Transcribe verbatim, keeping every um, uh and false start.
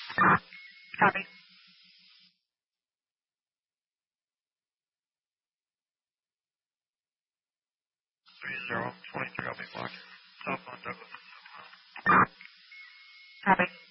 Copy. three zero twenty-three, I'll be blocked. Southbound Douglas. Copy.